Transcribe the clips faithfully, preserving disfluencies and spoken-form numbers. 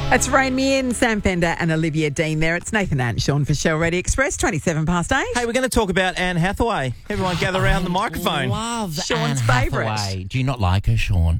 It's Rain Me In, Sam Fender and Olivia Dean there. It's Nathan and Sean for Shell Ready Express, twenty-seven past eight. Hey, we're going to talk about Anne Hathaway. Everyone gather around the microphone. Love Sean's Anne favourite. Hathaway. Do you not like her, Sean?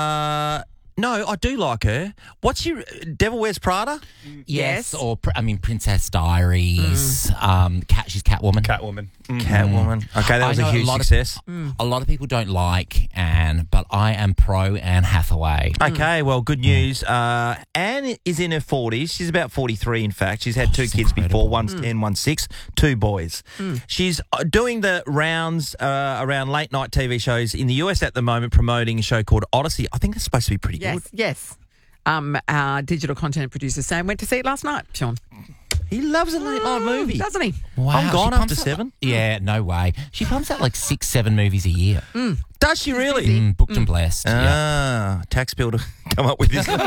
Uh, no, I do like her. What's your Devil Wears Prada? Yes. Or, pr- I mean, Princess Diaries. Um, Cat, she's Catwoman. Catwoman. Catwoman. Okay, that I was know a huge lot success. Of, A lot of people don't like Anne, but I am pro Anne Hathaway. Okay, well, good news. Uh, Anne is in her forties. She's about forty-three, in fact. She's had two she's kids incredible. before. One's ten, one's six, two boys. She's uh, doing the rounds uh, around late-night T V shows in the U S at the moment, promoting a show called Odyssey. I think that's supposed to be pretty Yes, good. yes. Um, our digital content producer Sam went to see it last night, Sean. He loves a late-night movie. Doesn't he? Wow, I'm gone she after pumps out- seven. Yeah, no way. She pumps out like six, seven movies a year. Does she really? Mm, booked and blessed. Yeah. Ah, tax bill to come up with this. He's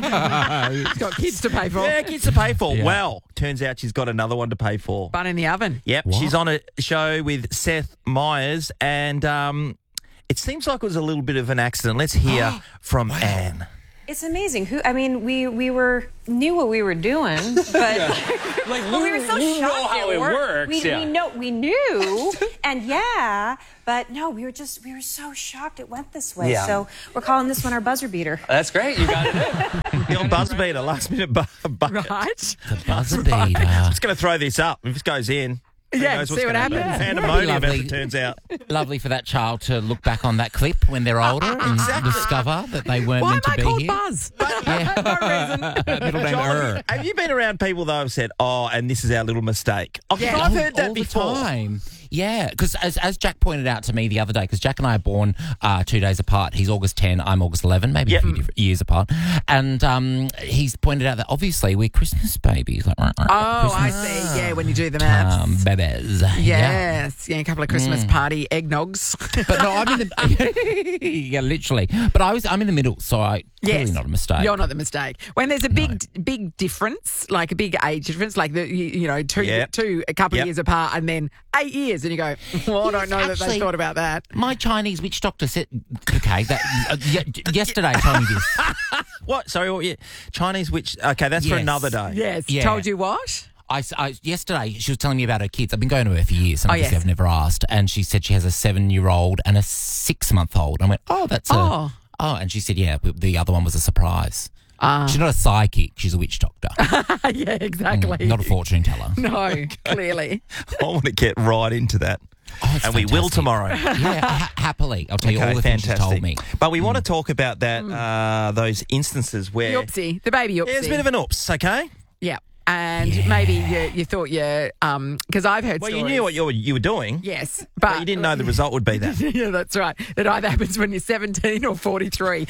got kids to pay for. Yeah, kids to pay for. Yeah. Well, turns out she's got another one to pay for. Bun in the oven. Yep, What? she's on a show with Seth Meyers, and um, it seems like it was a little bit of an accident. Let's hear from Anne. It's amazing. Who? I mean, we we were knew what we were doing, but Like, but we were so you know shocked how it worked. works, We, yeah. we know we knew, and yeah, but no, we were just we were so shocked it went this way. Yeah. So we're calling this one our buzzer beater. That's great. You got it in. The old buzzer beater, last minute bu- bucket. Right? The buzzer beater. Just going to throw this up. If this goes in, who Yeah, knows see what's what gonna happens. happen. Yeah. Pandemonium, as Lovely. it turns out. Lovely for that child to look back on that clip when they're older and discover that they weren't Why am meant to I be called here. Buzz? no reason. Middle name John, er. have you been around people that have said, oh, and this is our little mistake? Oh, 'cause Yeah. I've heard that all before. the time. Yeah, because as, as Jack pointed out to me the other day, because Jack and I are born uh, two days apart. He's August tenth, I'm August eleventh, maybe Yep. a few different years apart. And um, he's pointed out that obviously we're Christmas babies. Like, Oh, I Christmas see. Yeah, when you do the maths. um, babies. Yeah. Yes. Yeah, a couple of Christmas party eggnogs. But no, I'm in the yeah, literally. But I was I'm in the middle, so I clearly Yes. not a mistake. You're not the mistake. When there's a big, big difference, like a big age difference, like the you, you know two, Yep. two, a couple Yep. of years apart, and then eight years, and you go, well, I don't know that they actually- thought about that. My Chinese witch doctor said, okay, that uh, y- yesterday told me this. What? Sorry, what? Yeah. Chinese witch. Okay, that's for Yes. another day. Yes. Yeah. Told you what? I, s- I- yesterday she was telling me about her kids. I've been going to her for years, and Oh, obviously yes. I've never asked. And she said she has a seven-year-old and a six-month-old. I went, oh, that's a Oh. oh. And she said, yeah, but the other one was a surprise. Ah. She's not a psychic; she's a witch doctor, yeah, exactly. not a fortune teller. No, clearly. I want to get right into that. Oh, it's and we will fantastic. tomorrow. Yeah, ha- happily. I'll tell you all Okay, the things she fantastic. told me. But we want to talk about that, uh, those instances where Yoopsie, the baby yoopsie. Yeah, it's a bit of an oops, okay? Yeah. And maybe you, you thought you, um, because I've heard Well, stories. you knew what you were, you were doing, Yes, but but you didn't know the result would be that. yeah, that's right. It either happens when you're seventeen or forty-three.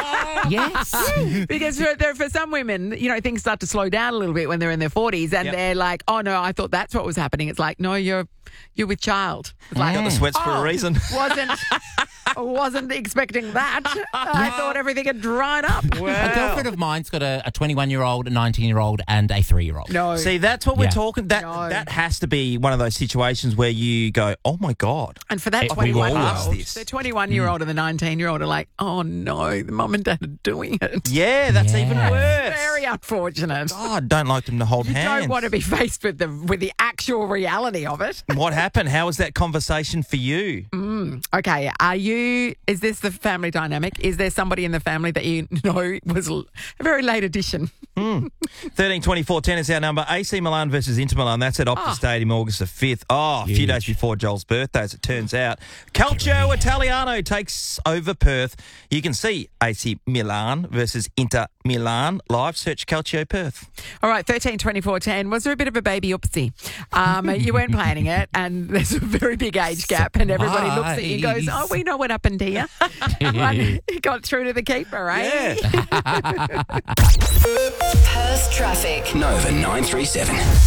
Yes. Because for, there- for some women, you know, things start to slow down a little bit when they're in their forties, and Yep. they're like, "Oh no, I thought that's what was happening." It's like, no, you're you're with child. It's like, Got the sweats for a oh, reason. wasn't wasn't expecting that. I thought everything had dried up. A girlfriend of mine's got a twenty-one-year-old, a nineteen-year-old, and a three-year-old. No, See, that's what we're Yeah. talking. That No. that has to be one of those situations where you go, "Oh my god." and for that It- we all twenty-one-year-old, will. this. the twenty-one-year-old and the nineteen-year-old are like, "Oh no, the mum and dad are doing it." Yeah, that's even Yeah. worse. Very unfortunate. God, don't like them to hold You hands. don't want to be faced with the with the actual reality of it. What happened? How was that conversation for you? Okay, are you? Is this the family dynamic? Is there somebody in the family that you know was l- a very late addition? Thirteen twenty four ten is our number. A C Milan versus Inter Milan. That's at Optus Oh. Stadium, August the fifth. Oh, a few Huge. days before Joel's birthday, as it turns out. Calcio Italiano takes over Perth. You can see A C Milan versus Inter Milan live. Search Calcio Perth. All right, thirteen twenty four ten. Was there a bit of a baby oopsie? Um, you weren't planning it, and there's a very big age gap, and everybody looks at you and goes, "Oh, we know what happened here." But it got through to the keeper, eh? Yeah. Perth traffic. Nova nine three seven.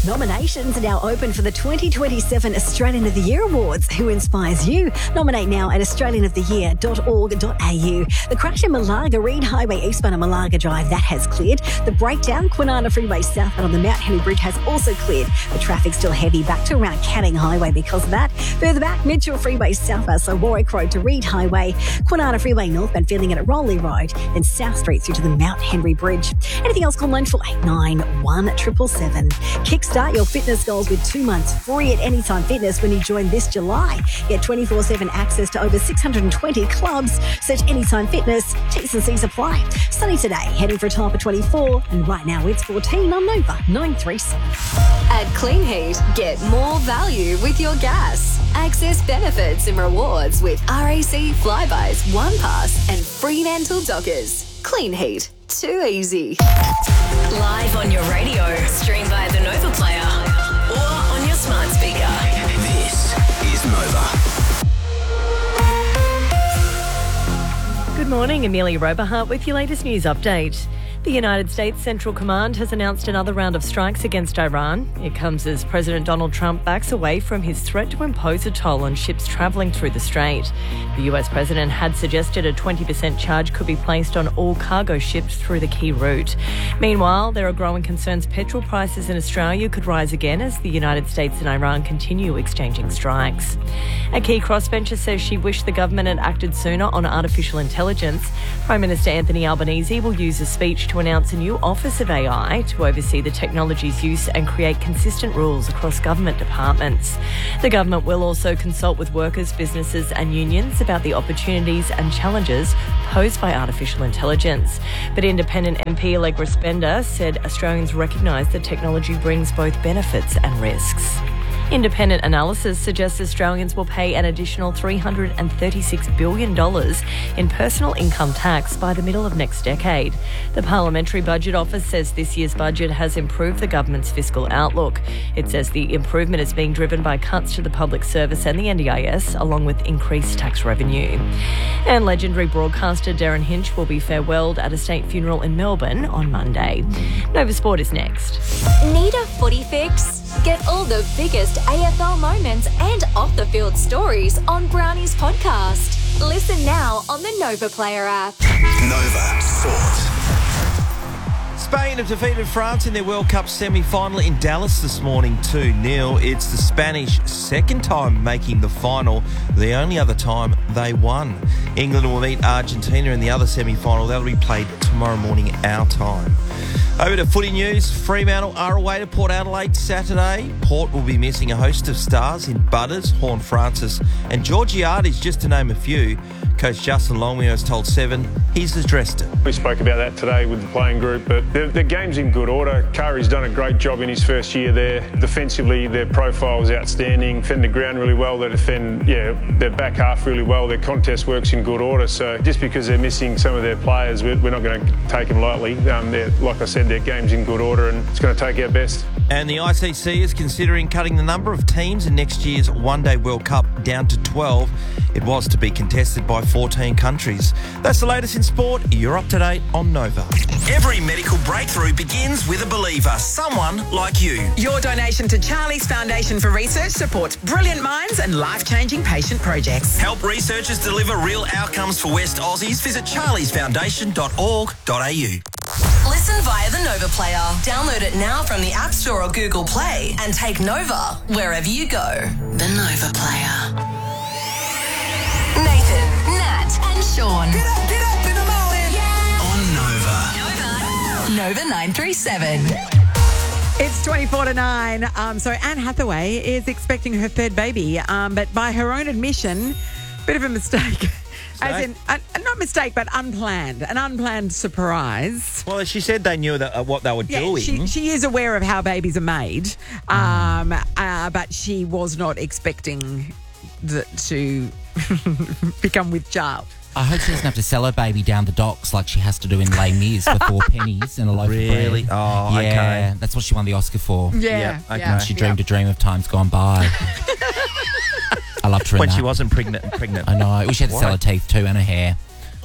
Nominations are now open for the twenty twenty-seven Australian of the Year Awards. Who inspires you? Nominate now at australian of the year dot org dot a u. The crash in Malaga, Reed Highway eastbound of Malaga Drive, that has cleared. The breakdown, Kwinana Freeway southbound on the Mount Henry Bridge has also cleared. The traffic's still heavy back to around Canning Highway because of that. Further back, Mitchell Freeway southbound, so Warwick Road to Reed Highway. Kwinana Freeway northbound, feeling it at Rowley Road. Then South Street through to the Mount Henry Bridge. Anything else, call nine four eight nine, one seven seven seven. Kickstart your fitness goals with two months free at Anytime Fitness when you join this July. Get twenty-four seven access to over six hundred twenty clubs. Search Anytime Fitness. T's and C's apply. Sunny today, heading for a top of twenty-four. And right now it's fourteen on Nova nine three seven. At Clean Heat, get more value with your gas. Access benefits and rewards with R A C Flybys, One Pass and Fremantle Dockers. Clean Heat. Too easy. Live on your radio, stream via the Nova Player or on your smart speaker. This is Nova. Good morning, Amelia Roberhart with your latest news update. The United States Central Command has announced another round of strikes against Iran. It comes as President Donald Trump backs away from his threat to impose a toll on ships travelling through the strait. The U S president had suggested a twenty percent charge could be placed on all cargo ships through the key route. Meanwhile, there are growing concerns petrol prices in Australia could rise again as the United States and Iran continue exchanging strikes. A key crossbencher says she wished the government had acted sooner on artificial intelligence. Prime Minister Anthony Albanese will use a speech to announce a new Office of A I to oversee the technology's use and create consistent rules across government departments. The government will also consult with workers, businesses and unions about the opportunities and challenges posed by artificial intelligence. But independent M P Allegra Spender said Australians recognise that technology brings both benefits and risks. Independent analysis suggests Australians will pay an additional three hundred thirty-six billion dollars in personal income tax by the middle of next decade. The Parliamentary Budget Office says this year's budget has improved the government's fiscal outlook. It says the improvement is being driven by cuts to the public service and the N D I S, along with increased tax revenue. And legendary broadcaster Darren Hinch will be farewelled at a state funeral in Melbourne on Monday. Nova Sport is next. Need a footy fix? Get all the biggest A F L moments and off-the-field stories on Brownie's podcast. Listen now on the Nova Player app. Nova Sport. Spain have defeated France in their World Cup semi-final in Dallas this morning two nil. It's the Spanish second time making the final, the only other time they won. England will meet Argentina in the other semi-final. That'll be played tomorrow morning our time. Over to footy news. Fremantle are away to Port Adelaide Saturday. Port will be missing a host of stars in Butters, Horne-Francis and Georgiades, just to name a few. Coach Justin Longmuir has told Seven he's addressed it. We spoke about that today with the playing group, but the, the game's in good order. Kari's done a great job in his first year there. Defensively, their profile is outstanding. Defend the ground really well. They defend, yeah, their back half really well. Their contest works in good order. So just because they're missing some of their players, we're, we're not going to take them lightly. Um, like I said, their game's in good order and it's going to take our best. And the I C C is considering cutting the number of teams in next year's One-Day World Cup down to twelve. It was to be contested by fourteen countries. That's the latest in sport. You're up to date on Nova. Every medical breakthrough begins with a believer, someone like you. Your donation to Charlie's Foundation for Research supports brilliant minds and life-changing patient projects. Help researchers deliver real outcomes for West Aussies. Visit charlies foundation dot org dot a u. Listen via the Nova Player. Download it now from the App Store or Google Play and take Nova wherever you go. The Nova Player. Nathan, Nat and Sean. Get up, get up in the morning. Yeah. On Nova. Nova. Nova nine three seven. It's twenty-four to nine. Um, so Anne Hathaway is expecting her third baby, um, but by her own admission, bit of a mistake. As in, uh, not mistake, but unplanned. An unplanned surprise. Well, she said they knew that, uh, what they were yeah, doing. She, she is aware of how babies are made, um, uh, but she was not expecting the, to become with child. I hope she doesn't have to sell her baby down the docks like she has to do in Les Mis for four pennies and a loaf Really? of bread. Oh, yeah, okay. That's what she won the Oscar for. Yeah, Yep, okay. yeah. She dreamed yeah. a dream of times gone by. I loved her in When that. she wasn't pregnant. pregnant. I know. We she had to Why? sell her teeth too and her hair.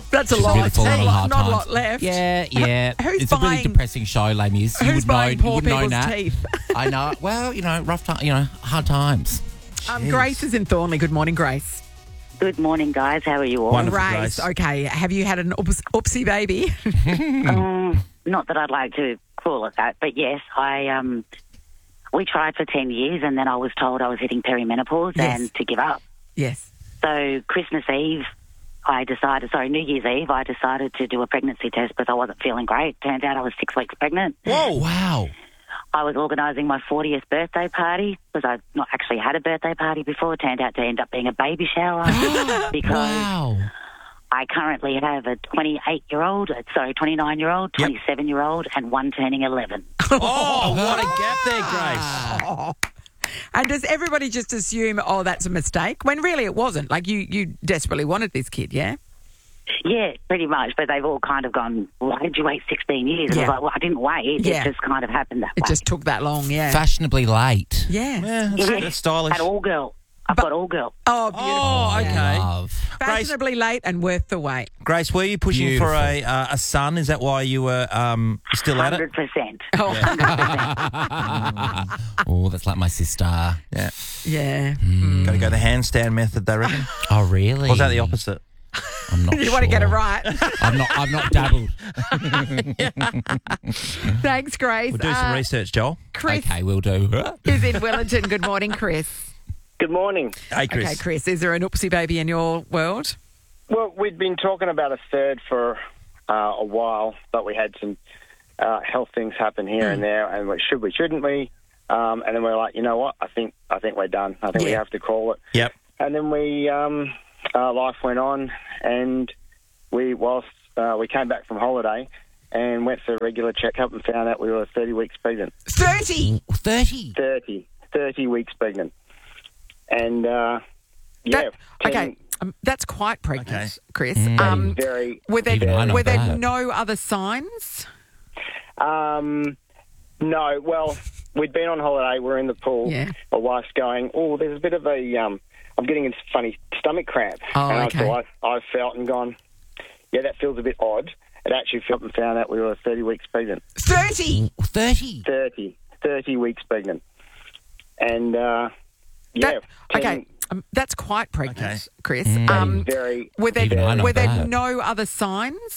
That's a She's lot. beautiful Not and a hard lot- not a times. lot left. Yeah, yeah. Who's it's a really buying- depressing show, Les Mis. You Who's would know, buying you poor would know people's that. teeth? I know. Well, you know, rough time. You know, hard times. Um, Grace is in Thornley. Good morning, Grace. Good morning, guys. How are you all? Wonderful, Grace, Grace. okay. Have you had an oops, oopsie baby? um, not that I'd like to call it that, but yes, I um, we tried for ten years, and then I was told I was hitting perimenopause Yes. and to give up. Yes. So Christmas Eve, I decided, sorry, New Year's Eve, I decided to do a pregnancy test because I wasn't feeling great. Turned out I was six weeks pregnant. Whoa! Wow. I was organising my fortieth birthday party because I'd not actually had a birthday party before. It turned out to end up being a baby shower because Wow. I currently have a twenty-eight-year-old, uh, sorry, twenty-nine-year-old, twenty-seven-year-old, and one turning eleven. Oh, what a gap there, Grace. Oh. And does everybody just assume, oh, that's a mistake? When really it wasn't. Like, you, you desperately wanted this kid, yeah? Yeah, pretty much. But they've all kind of gone, why did you wait sixteen years? And Yeah. I was like, well, I didn't wait. Yeah. It just kind of happened that It way. just took that long, yeah. Fashionably late. Yeah. Yeah, that's, Yeah. that's stylish. Had all girl. I've got all girl. Oh, beautiful. Oh, okay. Love. Fashionably late and worth the wait. Grace, were you pushing Beautiful. for a uh, a son? Is that why you were um, still at one it? hundred percent. Oh, one hundred percent. Oh, that's like my sister. Yeah. yeah. Got to go the handstand method, they reckon. Oh, really? Or was that the opposite? I'm not You sure. want to get it right. I'm not. I've not dabbled. Thanks, Grace. We'll do some Uh, research, Joel. Chris Okay, we'll do. is in Wellington. Good morning, Chris. Good morning. Hey, Chris. Okay, Chris, is there an oopsie baby in your world? Well, we'd been talking about a third for uh, a while, but we had some uh, health things happen here and there, and we should we, shouldn't we? Um, and then we we're like, you know what? I think I think we're done. I think we Yeah. have to call it. Yep. And then we um, uh, life went on, and we whilst uh, we came back from holiday and went for a regular checkup and found out we were thirty weeks pregnant. thirty? thirty? thirty. thirty weeks pregnant. And, uh, yeah. That- ten- okay, um, that's quite pregnant, Okay. Chris. Mm. that Um, is very... were there, Even I know were there that. no other signs? Um, no, well, we'd been on holiday. We're in the pool. Yeah. My wife's going, oh, there's a bit of a, um, I'm getting a funny stomach cramp. Oh, and okay. I, I, I felt and gone, yeah, that feels a bit odd. It actually felt and found out we were thirty weeks pregnant. thirty? thirty? thirty. thirty weeks pregnant. And, uh, yeah. That- ten- okay, um, that's quite pregnant, Okay. Chris. Mm. that is Um, very... were there, Even I know were there that. no other signs?